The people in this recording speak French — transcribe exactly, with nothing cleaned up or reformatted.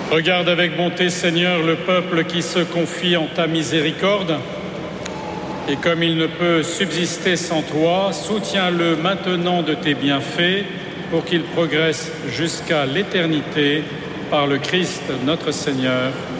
Regarde avec bonté, Seigneur, le peuple qui se confie en ta miséricorde. Et comme il ne peut subsister sans toi, soutiens-le maintenant de tes bienfaits pour qu'il progresse jusqu'à l'éternité par le Christ notre Seigneur.